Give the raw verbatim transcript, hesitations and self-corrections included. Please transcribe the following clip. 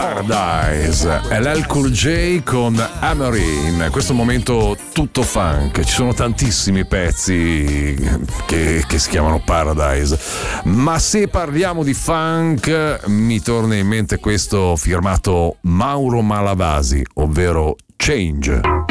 Paradise, L L Cool J con Amory. In questo momento tutto funk, ci sono tantissimi pezzi che, che si chiamano Paradise, ma se parliamo di funk mi torna in mente questo firmato Mauro Malavasi, ovvero Change.